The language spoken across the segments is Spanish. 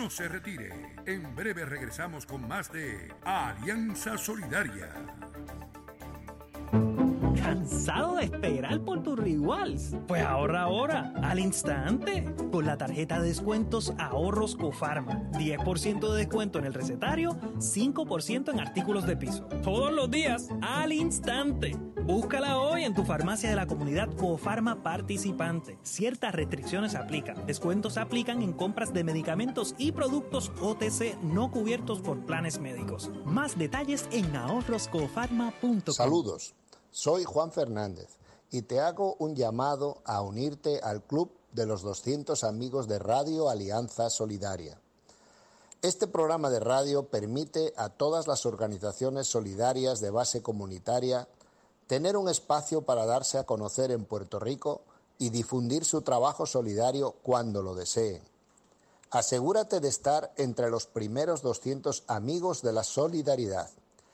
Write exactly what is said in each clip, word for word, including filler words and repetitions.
No se retire. En breve regresamos con más de Alianza Solidaria. ¿Cansado de esperar por tus rewards? Pues ahorra ahora, al instante, con la tarjeta de descuentos Ahorros Cofarma. diez por ciento de descuento en el recetario, cinco por ciento en artículos de piso. Todos los días, al instante. Búscala hoy en tu farmacia de la comunidad Cofarma participante. Ciertas restricciones aplican. Descuentos aplican en compras de medicamentos y productos O T C no cubiertos por planes médicos. Más detalles en ahorros cofarma punto com. Saludos. Soy Juan Fernández y te hago un llamado a unirte al Club de los doscientos Amigos de Radio Alianza Solidaria. Este programa de radio permite a todas las organizaciones solidarias de base comunitaria tener un espacio para darse a conocer en Puerto Rico y difundir su trabajo solidario cuando lo deseen. Asegúrate de estar entre los primeros doscientos amigos de la solidaridad.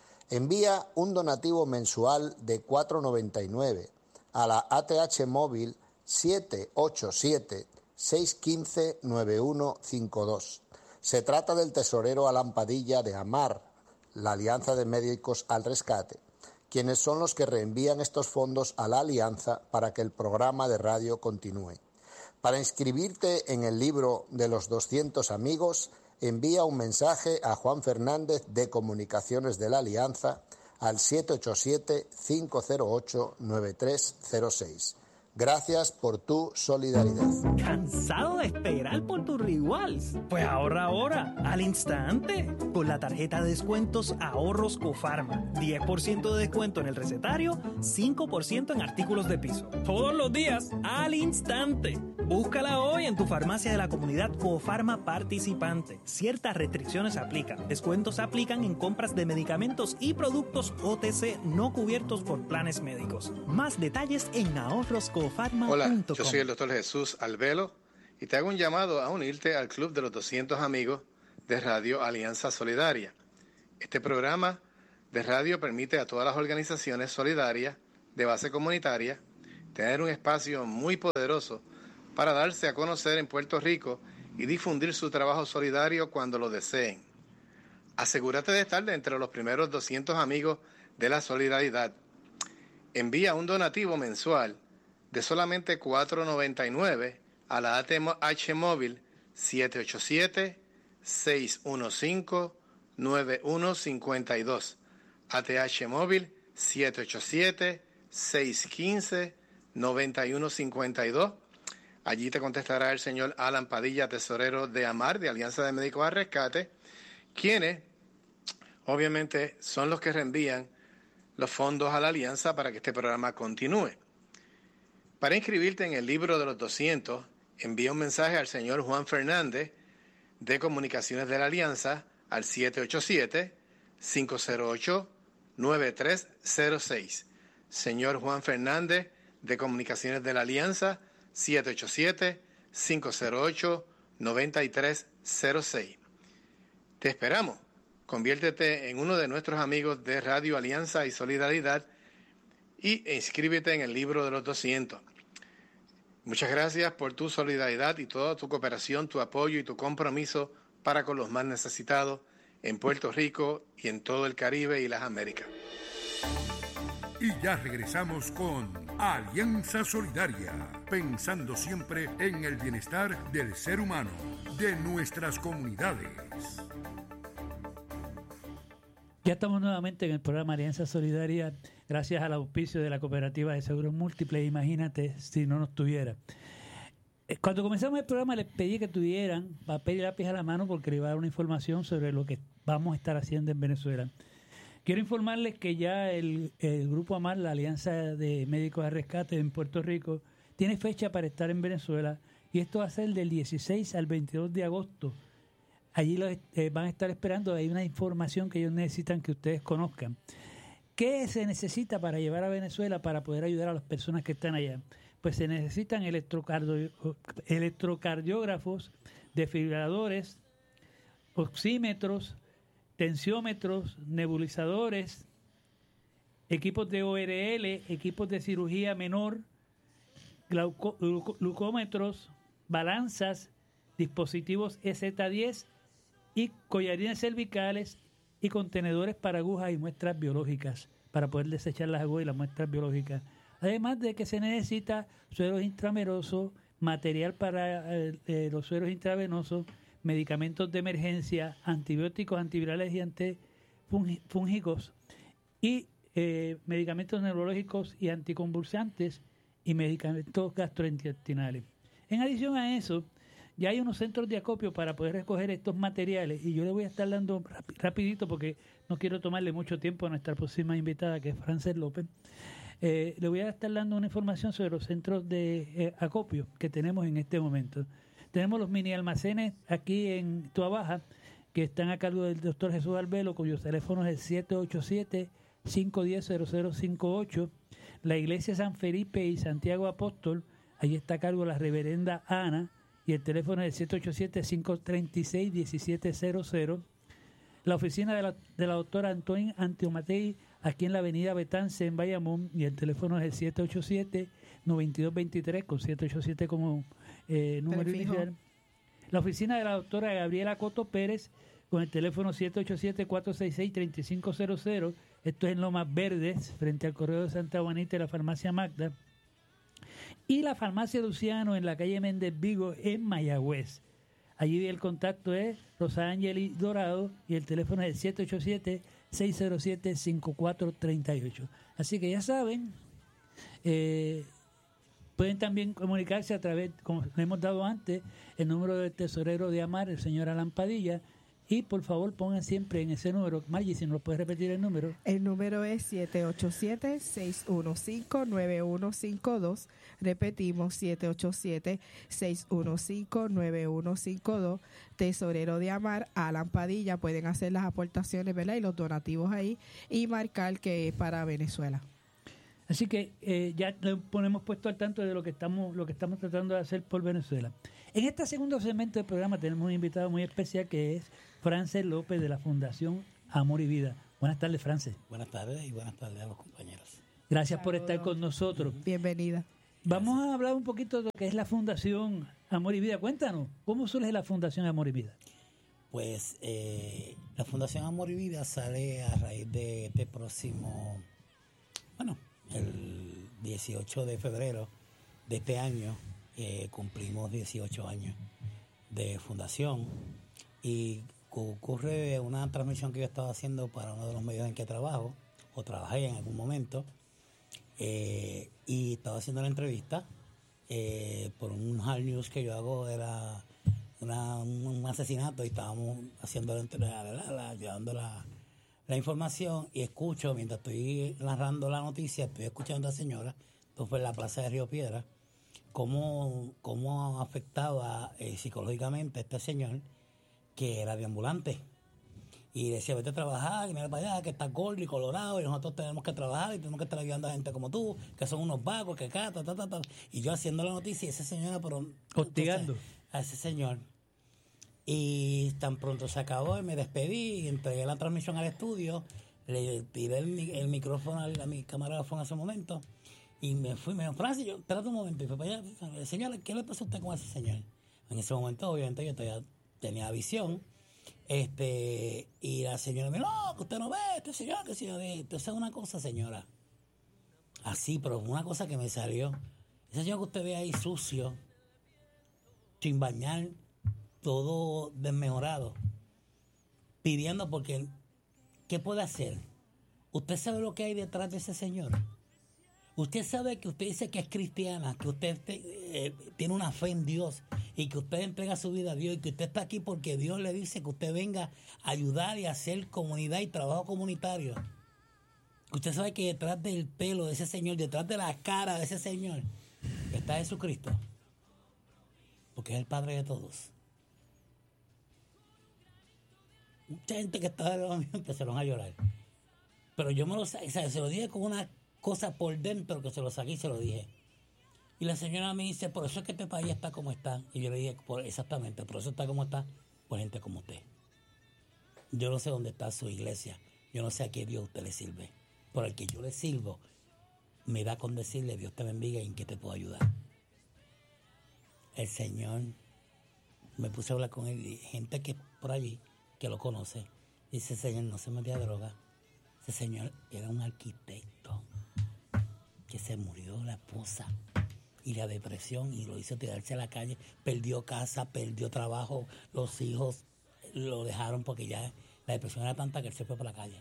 Envía un donativo mensual de cuatro noventa y nueve a la A T H móvil siete ocho siete, seis uno cinco, nueve uno cinco dos. Se trata del tesorero Alan Padilla de AMAR, la Alianza de Médicos al Rescate, quienes son los que reenvían estos fondos a la Alianza para que el programa de radio continúe. Para inscribirte en el libro de los doscientos amigos, envía un mensaje a Juan Fernández de Comunicaciones de la Alianza al siete ocho siete, cinco cero ocho, nueve tres cero seis. Gracias por tu solidaridad. ¿Cansado de esperar por tus rewards? Pues ahorra ahora, al instante, con la tarjeta de descuentos Ahorros Cofarma. diez por ciento de descuento en el recetario, cinco por ciento en artículos de piso. Todos los días, al instante. Búscala hoy en tu farmacia de la comunidad Cofarma participante. Ciertas restricciones aplican. Descuentos aplican en compras de medicamentos y productos O T C no cubiertos por planes médicos. Más detalles en ahorros cofarma punto com. Hola, yo soy el doctor Jesús Albelo y te hago un llamado a unirte al Club de los doscientos Amigos de Radio Alianza Solidaria. Este programa de radio permite a todas las organizaciones solidarias de base comunitaria tener un espacio muy poderoso para darse a conocer en Puerto Rico y difundir su trabajo solidario cuando lo deseen. Asegúrate de estar entre los primeros doscientos amigos de la solidaridad. Envía un donativo mensual de solamente cuatro noventa y nueve a la A T H móvil siete ocho siete, seis uno cinco, nueve uno cinco dos. A T H móvil siete ocho siete, seis uno cinco, nueve uno cinco dos. Allí te contestará el señor Alan Padilla, tesorero de AMAR, de Alianza de Médicos al Rescate, quienes obviamente son los que reenvían los fondos a la Alianza para que este programa continúe. Para inscribirte en el libro de los doscientos, envía un mensaje al señor Juan Fernández de Comunicaciones de la Alianza al siete ocho siete, cinco cero ocho, nueve tres cero seis. Señor Juan Fernández de Comunicaciones de la Alianza, siete ocho siete, cinco cero ocho, nueve tres cero seis. Te esperamos. Conviértete en uno de nuestros amigos de Radio Alianza y Solidaridad y inscríbete en el libro de los doscientos. Muchas gracias por tu solidaridad y toda tu cooperación, tu apoyo y tu compromiso para con los más necesitados en Puerto Rico y en todo el Caribe y las Américas. Y ya regresamos con Alianza Solidaria, pensando siempre en el bienestar del ser humano, de nuestras comunidades. Ya estamos nuevamente en el programa Alianza Solidaria, gracias al auspicio de la Cooperativa de Seguros Múltiples. Imagínate si no nos tuviera. Cuando comenzamos el programa les pedí que tuvieran papel y lápiz a la mano porque les iba a dar una información sobre lo que vamos a estar haciendo en Venezuela. Quiero informarles que ya el, el Grupo AMAR, la Alianza de Médicos al Rescate en Puerto Rico, tiene fecha para estar en Venezuela y esto va a ser del dieciséis al veintidós de agosto. Allí los, eh, van a estar esperando, hay una información que ellos necesitan que ustedes conozcan. ¿Qué se necesita para llevar a Venezuela para poder ayudar a las personas que están allá? Pues se necesitan electrocardio, electrocardiógrafos, desfibriladores, oxímetros, tensiómetros, nebulizadores, equipos de O R L, equipos de cirugía menor, glauco, glucómetros, balanzas, dispositivos E Z diez y collarines cervicales y contenedores para agujas y muestras biológicas, para poder desechar las agujas y las muestras biológicas. Además de que se necesita sueros intravenosos, material para eh, eh, los sueros intravenosos, medicamentos de emergencia, antibióticos, antivirales y antifúngicos y eh, medicamentos neurológicos y anticonvulsantes y medicamentos gastrointestinales. En adición a eso, ya hay unos centros de acopio para poder recoger estos materiales y yo le voy a estar dando rap- rapidito porque no quiero tomarle mucho tiempo a nuestra próxima invitada, que es Frances López. Eh, le voy a estar dando una información sobre los centros de eh, acopio que tenemos en este momento. Tenemos los mini almacenes aquí en Tuabaja, que están a cargo del doctor Jesús Albelo, cuyos teléfonos es siete ocho siete, cinco uno cero, cero cero cinco ocho. La iglesia San Felipe y Santiago Apóstol, ahí está a cargo la reverenda Ana, y el teléfono es siete ocho siete, cinco tres seis, uno siete cero cero. La oficina de la, de la doctora Antoine Antiomatei, aquí en la avenida Betance, en Bayamón, y el teléfono es el siete ocho siete, nueve dos dos tres, con siete ocho siete como eh, número inicial. La oficina de la doctora Gabriela Coto Pérez, con el teléfono siete ocho siete, cuatro seis seis, tres cinco cero cero. Esto es en Lomas Verdes, frente al Correo de Santa Juanita y la farmacia Magda. Y la farmacia Luciano en la calle Méndez Vigo, en Mayagüez. Allí el contacto es Rosa Ángeli Dorado y el teléfono es el siete ocho siete, seis cero siete, cinco cuatro tres ocho. Así que ya saben, eh, pueden también comunicarse a través, como le hemos dado antes, el número del tesorero de AMAR, el señor Alan Padilla. Y por favor pongan siempre en ese número, Margie, si nos puedes repetir el número. El número es siete ocho siete, seis uno cinco, nueve uno cinco dos. Repetimos, siete ocho siete, seis uno cinco, nueve uno cinco dos. Tesorero de AMAR, Alan Padilla. Pueden hacer las aportaciones, ¿verdad? Y los donativos ahí y marcar que es para Venezuela. Así que eh, ya le ponemos puesto al tanto de lo que estamos lo que estamos tratando de hacer por Venezuela. En este segundo segmento del programa tenemos un invitado muy especial que es Frances López de la Fundación Amor y Vida. Buenas tardes, Frances. Buenas tardes y buenas tardes a los compañeros. Gracias por estar con nosotros. Bienvenida. Vamos a hablar un poquito de lo que es la Fundación Amor y Vida. Cuéntanos, ¿cómo surge la Fundación Amor y Vida? Pues eh, la Fundación Amor y Vida sale a raíz de este próximo, bueno, el dieciocho de febrero de este año, eh, cumplimos dieciocho años de fundación y ocurre una transmisión que yo estaba haciendo para uno de los medios en que trabajo, o trabajé en algún momento, eh, y estaba haciendo la entrevista eh, por un hard news que yo hago, era una, un asesinato y estábamos haciendo la, la, la, llevando la, la información y escucho, mientras estoy narrando la noticia, estoy escuchando a la señora, entonces en la plaza de Río Piedra, cómo, cómo afectaba eh, psicológicamente a este señor que era deambulante. Y decía, vete a trabajar, y mira para allá, que estás gordo y colorado, y nosotros tenemos que trabajar, y tenemos que estar ayudando a gente como tú, que son unos vagos, que acá, ta, ta, ta, ta. Y yo haciendo la noticia, y esa señora, pero... Hostigando. Entonces, a ese señor. Y tan pronto se acabó, y me despedí, y entregué la transmisión al estudio, le tiré el, el micrófono a mi camarógrafo en ese momento, y me fui, me dijo, Francis, yo, espérate un momento, y fue para allá, señora, ¿qué le pasó a usted con ese señor? En ese momento, obviamente, yo todavía tenía visión, este, y la señora me dijo, no, que usted no ve, este señor, que señor, entonces una cosa, señora, así, pero una cosa que me salió, ese señor que usted ve ahí sucio, sin bañar, todo desmejorado, pidiendo porque, ¿qué puede hacer? ¿Usted sabe lo que hay detrás de ese señor? Usted sabe que usted dice que es cristiana, que usted te, eh, tiene una fe en Dios y que usted entrega su vida a Dios y que usted está aquí porque Dios le dice que usted venga a ayudar y a hacer comunidad y trabajo comunitario. Usted sabe que detrás del pelo de ese señor, detrás de la cara de ese señor, está Jesucristo. Porque es el Padre de todos. Mucha gente que estaba en los míos empezaron a llorar. Pero yo me lo, o sea, se lo dije con una cosa por dentro que se lo saqué y se lo dije. Y la señora me dice, por eso es que este país está como está. Y yo le dije, por, exactamente, por eso está como está, por gente como usted. Yo no sé dónde está su iglesia. Yo no sé a qué Dios usted le sirve. Por el que yo le sirvo, me da con decirle, Dios te bendiga y en qué te puedo ayudar. El Señor, me puse a hablar con él, y gente que por allí, que lo conoce, dice, señor, no se metía droga. Ese señor era un arquitecto que se murió la esposa y la depresión y lo hizo tirarse a la calle, perdió casa, perdió trabajo, los hijos lo dejaron porque ya la depresión era tanta que él se fue para la calle.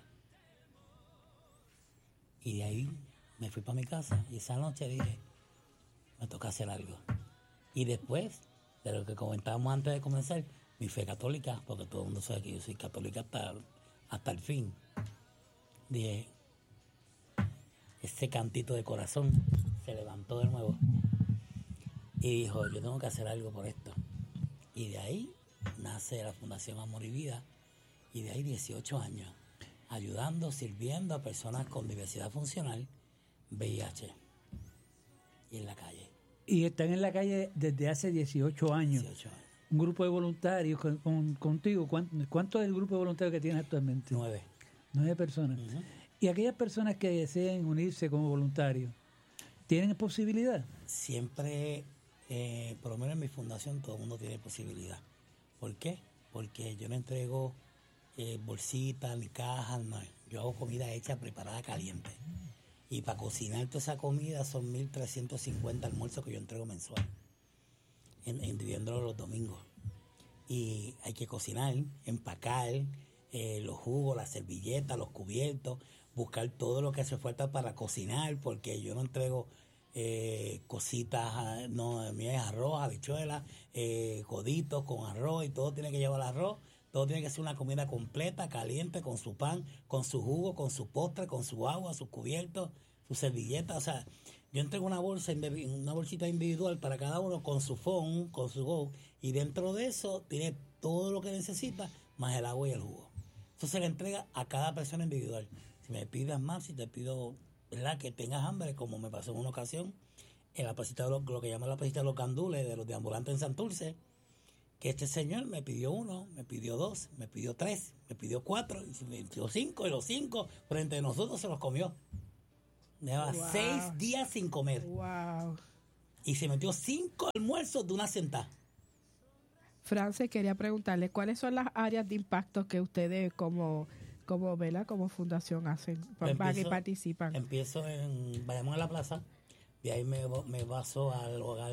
Y de ahí me fui para mi casa y esa noche dije, me toca hacer algo. Y después, de lo que comentábamos antes de comenzar, mi fe católica, porque todo el mundo sabe que yo soy católica hasta, hasta el fin, dije, ese cantito de corazón se levantó de nuevo y dijo, yo tengo que hacer algo por esto. Y de ahí nace la Fundación Amor y Vida, y de ahí dieciocho años, ayudando, sirviendo a personas con diversidad funcional, V I H, y en la calle. Y están en la calle desde hace dieciocho años. dieciocho años. Un grupo de voluntarios con, con- contigo. ¿Cuánto, ¿Cuánto es el grupo de voluntarios que tienes actualmente? Nueve. Nueve personas. Ujú. Y aquellas personas que deseen unirse como voluntarios, ¿tienen posibilidad? Siempre, eh, por lo menos en mi fundación, todo el mundo tiene posibilidad. ¿Por qué? Porque yo no entrego eh, bolsitas ni cajas, no. Yo hago comida hecha, preparada, caliente. Y para cocinar toda esa comida son mil trescientos cincuenta almuerzos que yo entrego mensual, en, en, dividiéndolo los domingos. Y hay que cocinar, empacar eh, los jugos, las servilletas, los cubiertos, buscar todo lo que hace falta para cocinar, porque yo no entrego eh, cositas, ah, no, mío es arroz, habichuelas, eh, coditos con arroz, y todo tiene que llevar arroz, todo tiene que ser una comida completa, caliente, con su pan, con su jugo, con su postre, con su agua, sus cubiertos, sus servilletas. O sea, yo entrego una bolsa, una bolsita individual para cada uno con su phone, con su go, y dentro de eso tiene todo lo que necesita, más el agua y el jugo. Eso se le entrega a cada persona individual. Si me pidas más, si te pido, ¿verdad?, que tengas hambre, como me pasó en una ocasión, en la placita de los, lo que llaman la placita de los gandules, de los deambulantes en Santurce, que este señor me pidió uno, me pidió dos, me pidió tres, me pidió cuatro, y me pidió cinco, y los cinco frente a nosotros se los comió. Lleva Wow. seis días sin comer. Wow. Y se metió cinco almuerzos de una sentada. Frances, quería preguntarle, ¿cuáles son las áreas de impacto que ustedes como, como, ¿verdad?, como fundación hacen, Pues para que empiezo- participan? Empiezo en Bayamón en la Plaza, de ahí me, me paso al hogar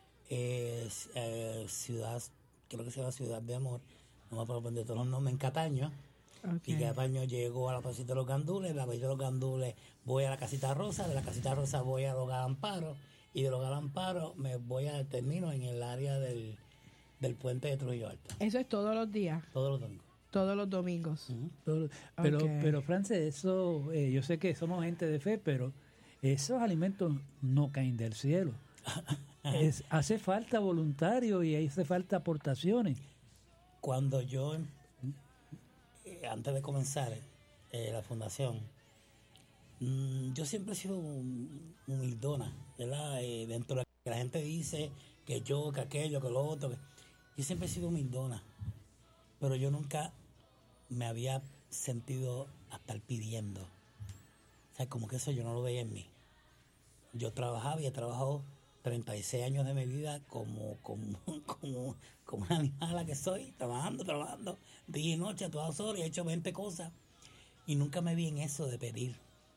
eh, eh, Ciudad, creo que se llama Ciudad de Amor, no me acuerdo de todos los nombres, en Cataño. Ok. Y Cataño llego a la placita de los gandules, de la placita de los gandules voy a la casita rosa, de la casita rosa voy al hogar Amparo, y del hogar Amparo me voy a termino en el área del, del puente de Trujillo Alto, Eso es todos los días, todos los domingos. todos los domingos. Todo- Pero, Ok. pero Frances, eso, eh, yo sé que somos gente de fe, pero esos alimentos no caen del cielo. Es- hace falta voluntario y hace falta aportaciones. Cuando yo, eh, antes de comenzar eh, la fundación, mm, yo siempre he sido un- humildona, ¿verdad? Eh, dentro de lo que la gente dice que yo, que aquello, que lo otro, que- yo siempre he sido humildona, pero yo nunca me había sentido a estar pidiendo. O sea, como que eso yo no lo veía en mí. Yo trabajaba y he trabajado treinta y seis años de mi vida como, como, como, como una animala que soy, trabajando, trabajando, día y noche, a todas horas, y he hecho veinte cosas. Y nunca me vi en eso de pedir.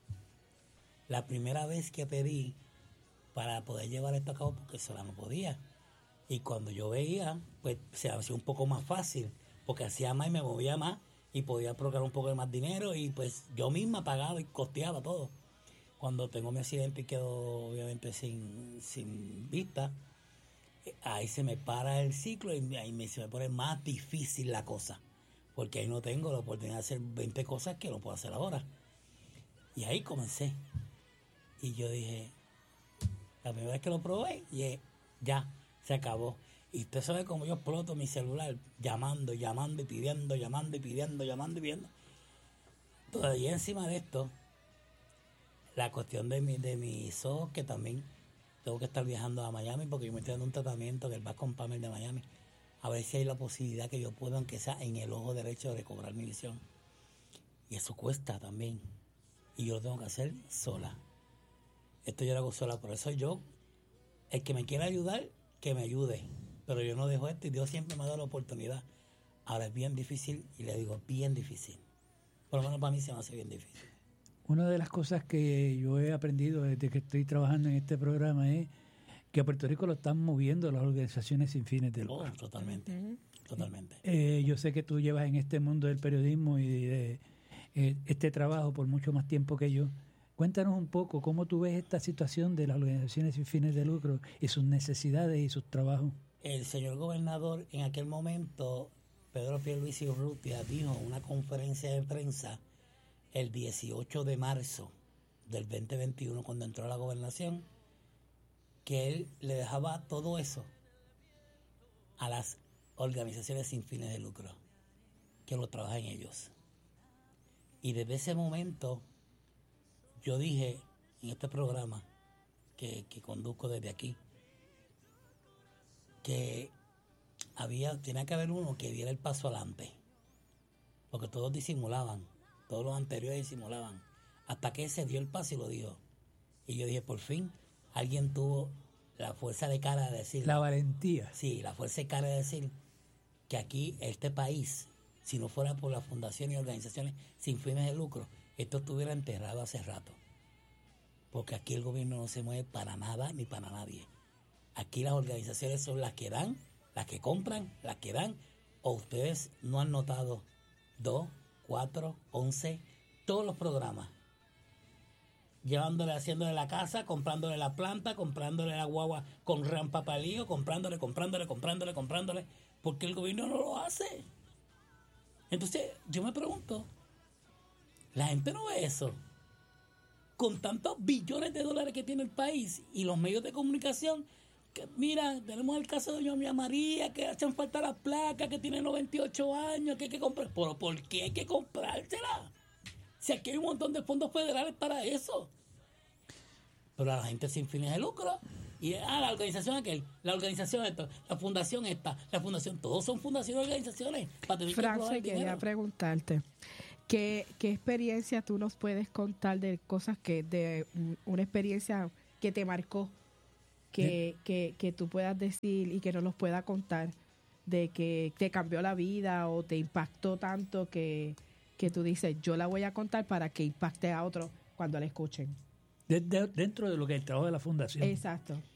La primera vez que pedí para poder llevar esto a cabo, porque sola no podía. Y cuando yo veía, pues se hacía un poco más fácil, porque hacía más y me movía más, y podía provocar un poco de más dinero, y pues yo misma pagaba y costeaba todo. Cuando tengo mi accidente y quedo obviamente sin, sin vista, eh, ahí se me para el ciclo y ahí me, se me pone más difícil la cosa, porque ahí no tengo la oportunidad de hacer veinte cosas que no puedo hacer ahora. Y ahí comencé. Y yo dije, la primera vez que lo probé, dije, ya, se acabó. Y usted sabe cómo yo exploto mi celular, llamando, llamando y pidiendo, llamando y pidiendo, llamando y pidiendo. Todavía encima de esto, la cuestión de, mi, de mis ojos, que también tengo que estar viajando a Miami, porque yo me estoy dando un tratamiento del Bascom Palmer de Miami, a ver si hay la posibilidad que yo pueda, aunque sea en el ojo derecho, recobrar mi visión. Y eso cuesta también. Y yo lo tengo que hacer sola. Esto yo lo hago sola, por eso yo, el que me quiera ayudar, que me ayude. Pero yo no dejo esto y Dios siempre me da la oportunidad. Ahora es bien difícil, y le digo bien difícil. Por lo menos para mí se me hace bien difícil. Una de las cosas que yo he aprendido desde que estoy trabajando en este programa es que a Puerto Rico lo están moviendo las organizaciones sin fines de lucro. Oh, totalmente, uh-huh. totalmente. Eh, yo sé que tú llevas en este mundo del periodismo y de eh, este trabajo por mucho más tiempo que yo. Cuéntanos un poco cómo tú ves esta situación de las organizaciones sin fines de lucro y sus necesidades y sus trabajos. El señor gobernador en aquel momento, Pedro Pierluisi Urrutia, dijo en una conferencia de prensa el dieciocho de marzo del veinte veintiuno, cuando entró a la gobernación, que él le dejaba todo eso a las organizaciones sin fines de lucro, que lo trabajan ellos. Y desde ese momento yo dije en este programa que, que conduzco desde aquí, que había, tenía que haber uno que diera el paso adelante, porque todos disimulaban, todos los anteriores disimulaban, hasta que se dio el paso y lo dijo. Y yo dije, por fin, alguien tuvo la fuerza de cara de decir... La valentía. Sí, la fuerza de cara de decir que aquí, este país, si no fuera por las fundaciones y organizaciones sin fines de lucro, esto estuviera enterrado hace rato. Porque aquí el gobierno no se mueve para nada ni para nadie. Aquí las organizaciones son las que dan, las que compran, las que dan. O ustedes no han notado dos, cuatro, once, todos los programas. Llevándole, haciéndole la casa, comprándole la planta, comprándole la guagua con rampa palillo, comprándole, comprándole, comprándole, comprándole, porque el gobierno no lo hace. Entonces, yo me pregunto, la gente no ve eso. Con tantos billones de dólares que tiene el país y los medios de comunicación, que mira, tenemos el caso de doña María, que hacen falta las placas, que tiene noventa y ocho años, que hay que comprar. ¿Pero por qué hay que comprársela? Si aquí hay un montón de fondos federales para eso. Pero a la gente sin fines de lucro, y ah, la organización aquel, la organización esta, la fundación esta, la fundación, todos son fundaciones y organizaciones. Para tener Francis, quería dinero. preguntarte, ¿qué, ¿qué experiencia tú nos puedes contar de cosas que, de una experiencia que te marcó, que, que, que tú puedas decir y que nos los pueda contar, de que te cambió la vida o te impactó tanto que... que tú dices, yo la voy a contar para que impacte a otros cuando la escuchen? De, de, dentro de lo que es el trabajo de la fundación. Exacto.